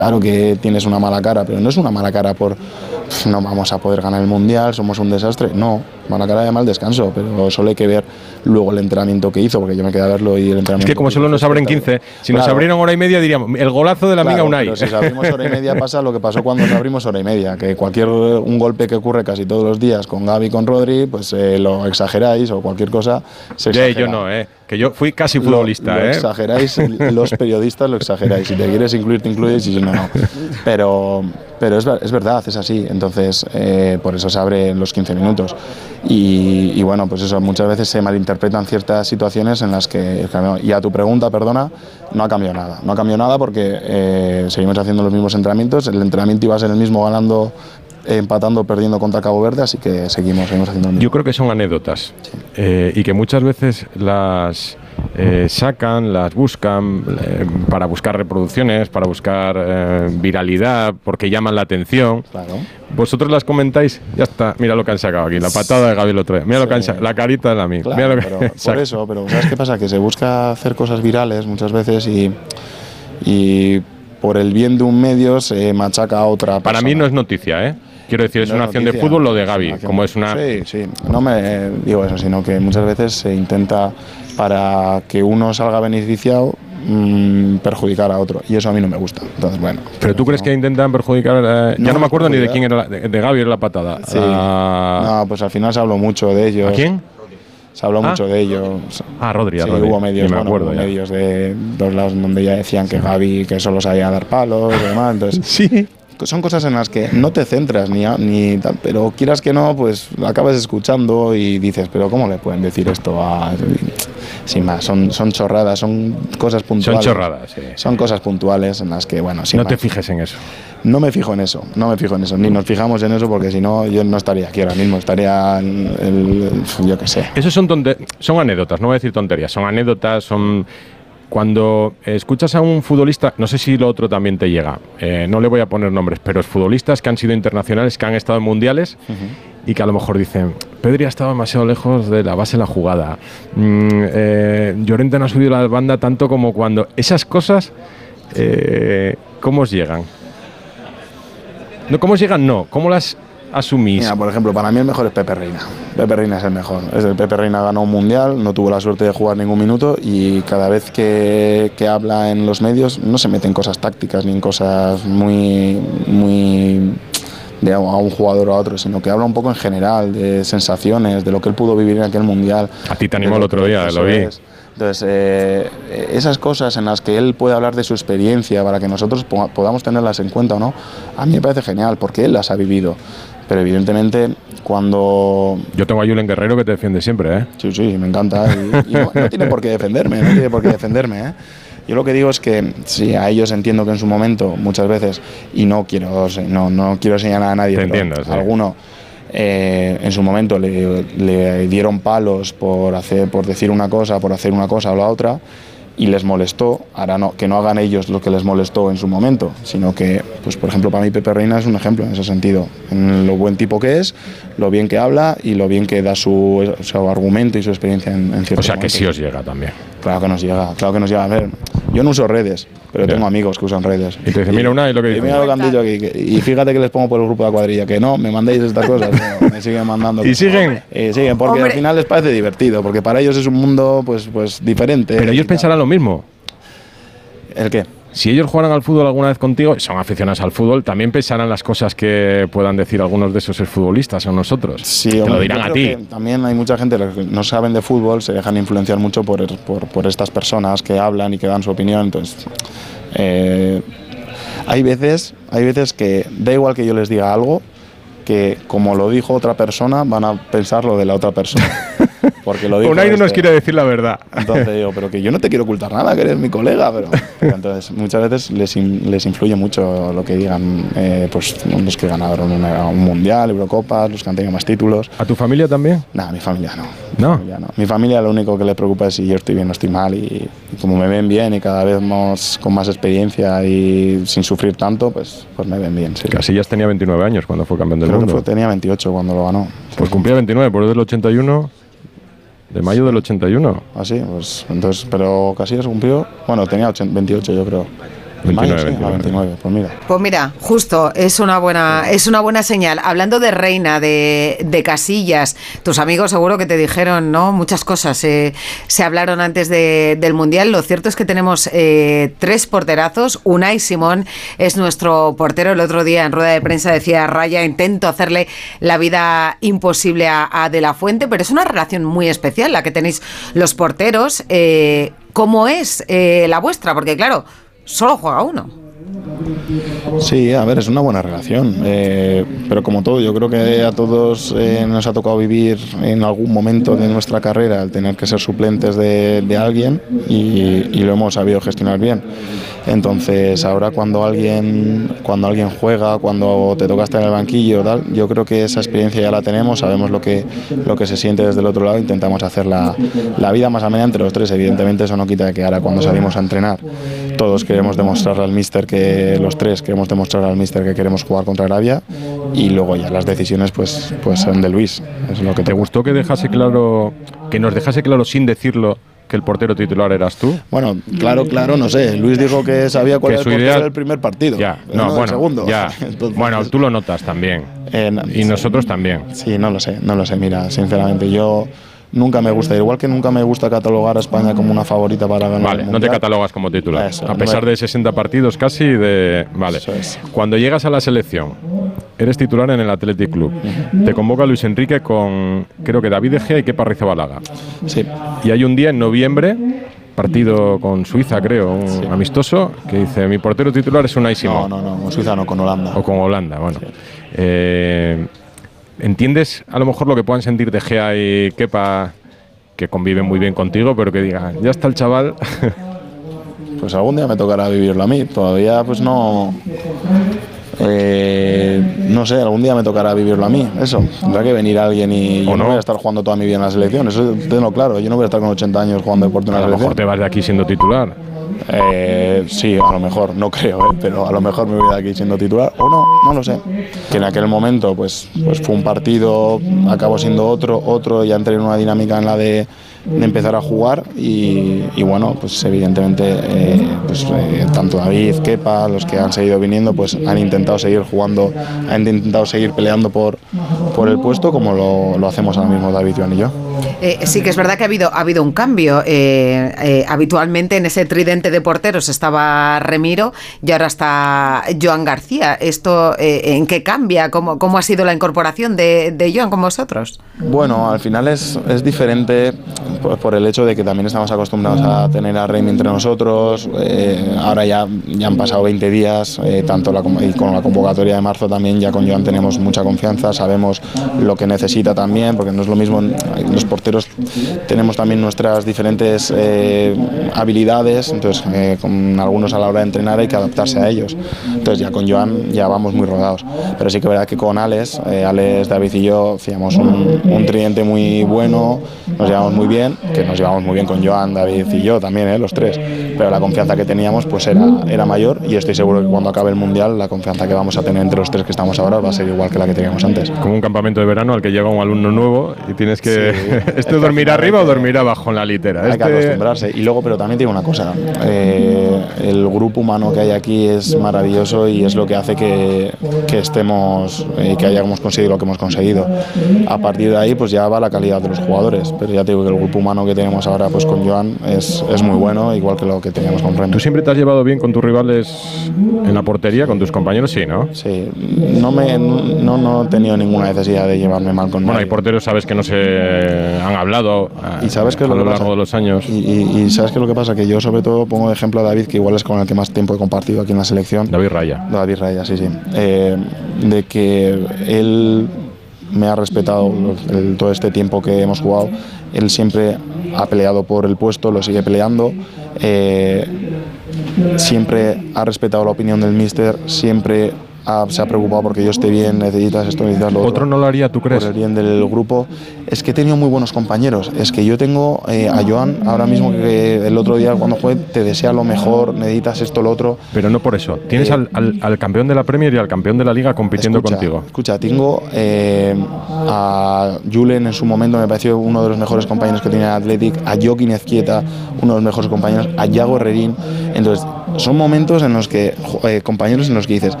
Claro que tienes una mala cara, pero no es una mala cara por no vamos a poder ganar el Mundial, somos un desastre. No, mala cara de mal descanso, pero solo hay que ver luego el entrenamiento que hizo, porque yo me quedé a verlo y el entrenamiento... Es que como solo nos abren 15, si nos abrieron hora y media diríamos, el golazo de la amiga Unai. Pero si nos abrimos hora y media pasa lo que pasó cuando nos abrimos hora y media, que un golpe que ocurre casi todos los días con Gavi y con Rodri, pues lo exageráis o cualquier cosa se exagera. Yo no, que yo fui casi futbolista. Lo exageráis, los periodistas lo exageráis. Si te quieres incluir, te incluyes y si no, no. Pero es verdad, es así. Entonces, por eso se abre en los 15 minutos. Y bueno, pues eso, muchas veces se malinterpretan ciertas situaciones en las que... Y a tu pregunta, perdona, no ha cambiado nada. No ha cambiado nada porque seguimos haciendo los mismos entrenamientos. El entrenamiento iba a ser el mismo ganando, empatando, perdiendo contra Cabo Verde, así que seguimos haciendo lo mismo. Yo creo que son anécdotas, sí. Y que muchas veces las sacan, las buscan para buscar reproducciones, para buscar viralidad, porque llaman la atención. Claro. Vosotros las comentáis, ya está, mira lo que han sacado aquí, la patada de Gavi el otro día, mira lo que han sacado, la carita de la amiga. Claro, mira lo que, por eso, pero ¿sabes qué pasa? Que se busca hacer cosas virales muchas veces y por el bien de un medio se machaca a otra persona. Para mí no es noticia, Quiero decir, es una acción de fútbol lo de Gavi, como es una... Sí, no me digo eso, sino que muchas veces se intenta, para que uno salga beneficiado, perjudicar a otro, y eso a mí no me gusta. Entonces, bueno. ¿Pero tú crees que intentan perjudicar? Ya no me acuerdo ni de quién era, de Gavi era la patada. Sí. No, pues al final se habló mucho de ellos. ¿A quién? Se habló mucho de ellos. Rodri. Sí, Rodri. Hubo medios, hubo medios de dos lados donde ya decían que Gavi, que solo sabía dar palos y demás. Entonces, sí. Son cosas en las que no te centras ni tal, pero quieras que no, pues acabas escuchando y dices, pero ¿cómo le pueden decir esto a...? Sin más, son chorradas, son cosas puntuales. Son chorradas, sí. Son cosas puntuales en las que, bueno, sin no más. te fijes en eso. No me fijo en eso, ni nos fijamos en eso, porque si no, yo no estaría aquí ahora mismo, estaría yo qué sé. Eso son anécdotas, no voy a decir tonterías, son anécdotas, son... Cuando escuchas a un futbolista, no sé si lo otro también te llega, no le voy a poner nombres, pero es futbolistas que han sido internacionales, que han estado en mundiales y que a lo mejor dicen, Pedri ha estado demasiado lejos de la base de la jugada, Llorente no ha subido la banda tanto como cuando... Esas cosas, ¿cómo os llegan? No, ¿cómo os llegan? No, ¿cómo las asumís? Mira, por ejemplo, para mí el mejor es Pepe Reina. Pepe Reina es el mejor. Pepe Reina ganó un mundial, no tuvo la suerte de jugar ningún minuto y cada vez que habla en los medios no se mete en cosas tácticas ni en cosas muy de a un jugador o a otro, sino que habla un poco en general de sensaciones, de lo que él pudo vivir en aquel mundial. A ti te animó el otro día, lo vi. Entonces, esas cosas en las que él puede hablar de su experiencia para que nosotros podamos tenerlas en cuenta o no, a mí me parece genial porque él las ha vivido. Pero evidentemente cuando... Yo tengo a Julen Guerrero que te defiende siempre, Sí, me encanta. Y no tiene por qué defenderme, Yo lo que digo es que sí, a ellos entiendo que en su momento, muchas veces, y no quiero señalar a nadie, te pero entiendo, sí. Alguno en su momento le dieron palos por decir una cosa, por hacer una cosa o la otra, y les molestó. Ahora no, que no hagan ellos lo que les molestó en su momento, sino que, pues por ejemplo, para mí Pepe Reina es un ejemplo en ese sentido, en lo buen tipo que es, lo bien que habla y lo bien que da su argumento y su experiencia en ciertos O sea, que momentos. sí os llega también. Claro que nos llega. A ver, yo no uso redes, pero tengo amigos que usan redes. Y te dicen, mira una y lo que dicen. Mira lo que han dicho aquí. Y fíjate que les pongo por el grupo de la cuadrilla, que no, me mandéis estas cosas. No, me siguen mandando. ¿Y siguen? Siguen, porque al final les parece divertido, porque para ellos es un mundo pues diferente. Pero ellos pensarán lo mismo. ¿El qué? Si ellos jugaran al fútbol alguna vez contigo, son aficionados al fútbol, también pensarán las cosas que puedan decir algunos de esos futbolistas o nosotros. Sí, te lo dirán a ti. También hay mucha gente que no saben de fútbol, se dejan influenciar mucho por estas personas que hablan y que dan su opinión. Entonces, hay veces que da igual que yo les diga algo, que como lo dijo otra persona, van a pensar lo de la otra persona. Porque lo dijo Unai no nos quiere decir la verdad. Entonces digo, pero que yo no te quiero ocultar nada, que eres mi colega. Pero entonces muchas veces les influye mucho lo que digan pues los que ganaron un mundial, Eurocopas, los que han tenido más títulos. ¿A tu familia también? No, mi familia no. ¿No? Mi familia lo único que le preocupa es si yo estoy bien o estoy mal, y como me ven bien y cada vez con más experiencia y sin sufrir tanto, pues me ven bien. Sí. Casillas tenía 29 años cuando fue campeón del mundo. Tenía 28 cuando lo ganó. Pues cumplía 29, por el 81... De mayo del 81. Ah, sí, pues entonces, pero Casillas cumplió, bueno, tenía 28 yo creo. Mayo, 29, sí, a 29, pues mira. Pues mira, justo, es una buena señal. Hablando de Reina, de Casillas, tus amigos seguro que te dijeron, ¿no? Muchas cosas se hablaron antes del Mundial. Lo cierto es que tenemos 3 porterazos. Unai Simón es nuestro portero. El otro día en rueda de prensa decía Raya, intento hacerle la vida imposible a De la Fuente, pero es una relación muy especial la que tenéis los porteros. ¿Cómo es la vuestra? Porque claro, solo juega uno. Sí, a ver, es una buena relación, pero como todo, yo creo que a todos nos ha tocado vivir en algún momento de nuestra carrera el tener que ser suplentes de alguien y lo hemos sabido gestionar bien. Entonces ahora cuando alguien juega, cuando te toca estar en el banquillo, tal, yo creo que esa experiencia ya la tenemos, sabemos lo que se siente desde el otro lado, intentamos hacer la vida más amena entre los tres. Evidentemente eso no quita que ahora cuando salimos a entrenar todos queremos demostrarle al míster que los tres queremos demostrar al míster que queremos jugar contra Arabia, y luego ya las decisiones pues son de Luis. Es lo que ¿Te gustó que nos dejase claro sin decirlo que el portero titular eras tú? Bueno, claro, no sé. Luis dijo que sabía cuál era el portero del primer partido. Ya, no del segundo. Ya. Entonces, bueno, tú lo notas también. Y nosotros también. Sí, no lo sé. Mira, sinceramente, yo nunca me gusta, igual que nunca me gusta catalogar a España como una favorita para ganar. Vale, no te catalogas como titular. Eso, a pesar de 60 partidos casi Vale. Eso es. Cuando llegas a la selección, eres titular en el Athletic Club. Te convoca Luis Enrique con, creo que David De Gea y Kepa Arrizabalaga. Sí. Y hay un día en noviembre, partido con Suiza, creo, un amistoso, que dice, mi portero titular es Unai Simón. No, con Suiza no, con Holanda. O con Holanda, bueno. Sí. ¿Entiendes a lo mejor lo que puedan sentir De Gea y Kepa, que conviven muy bien contigo, pero que digan, ya está el chaval? Pues algún día me tocará vivirlo a mí. Todavía pues no sé, algún día me tocará vivirlo a mí. Eso, tendrá que venir alguien y yo no voy a estar jugando toda mi vida en la selección. Eso tenlo claro, yo no voy a estar con 80 años jugando deporte en la selección. A lo mejor te vas de aquí siendo titular. Sí, a lo mejor, no creo, pero a lo mejor me voy de aquí siendo titular o no lo sé. Que en aquel momento pues fue un partido, acabó siendo otro, ya entré en una dinámica en la de empezar a jugar y bueno, pues evidentemente tanto David, Kepa, los que han seguido viniendo, pues han intentado seguir jugando, han intentado seguir peleando por el puesto como lo hacemos ahora mismo David, Joan y yo. Sí que es verdad que ha habido un cambio. Habitualmente en ese tridente de porteros estaba Remiro y ahora está Joan García. ¿Esto en qué cambia? ¿Cómo ha sido la incorporación de Joan con vosotros? Bueno, al final es diferente por el hecho de que también estamos acostumbrados a tener a Remy entre nosotros. Ahora ya han pasado 20 días, y con la convocatoria de marzo también ya con Joan tenemos mucha confianza, sabemos lo que necesita también, porque no es lo mismo, los porteros tenemos también nuestras diferentes habilidades, entonces con algunos a la hora de entrenar hay que adaptarse a ellos. Entonces ya con Joan ya vamos muy rodados, pero sí que es verdad que con Alex, David y yo hacíamos un tridente muy bueno, nos llevamos muy bien, que nos llevamos muy bien con Joan, David y yo también, los tres, pero la confianza que teníamos pues era mayor, y estoy seguro que cuando acabe el Mundial la confianza que vamos a tener entre los tres que estamos ahora va a ser igual que la que teníamos antes. Como un campamento de verano al que llega un alumno nuevo y tienes que... Sí. ¿Este dormirá arriba o dormirá abajo en la litera? Hay que acostumbrarse. Y luego, pero también tiene una cosa, el grupo humano que hay aquí es maravilloso y es lo que hace que estemos, que hayamos conseguido lo que hemos conseguido. A partir de ahí pues ya va la calidad de los jugadores, pero ya te digo que el grupo humano que tenemos ahora pues con Joan es muy bueno, igual que lo que teníamos con Remy. ¿Tú siempre te has llevado bien con tus rivales en la portería, con tus compañeros? Sí, ¿no? Sí, no he tenido ninguna necesidad de llevarme mal con nadie. Bueno, hay porteros, sabes que no se han hablado y sabes que a lo largo de los años. Y sabes qué es lo que pasa, que yo sobre todo pongo de ejemplo a David, que igual es con el que más tiempo he compartido aquí en la selección. David Raya, sí. De que él me ha respetado todo este tiempo que hemos jugado. Él siempre ha peleado por el puesto, lo sigue peleando. Siempre ha respetado la opinión del míster, siempre se ha preocupado porque yo esté bien, necesitas esto, necesitas lo otro. ¿Otro no lo haría, tú crees? Por el bien del grupo. Es que he tenido muy buenos compañeros. Es que yo tengo a Joan ahora mismo, que el otro día cuando juegue te desea lo mejor, necesitas esto, lo otro. Pero no por eso. Tienes al campeón de la Premier y al campeón de la Liga compitiendo contigo. Escucha, tengo a Julen en su momento, me pareció uno de los mejores compañeros que tenía Athletic, a Joaquín Ezquieta, uno de los mejores compañeros, a Yago Herrerín. Entonces, son momentos en los que, compañeros en los que dices,